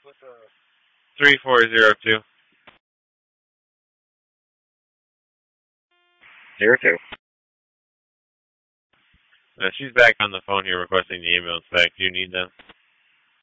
3402. 02. She's back on the phone here requesting the ambulance back. Do you need them?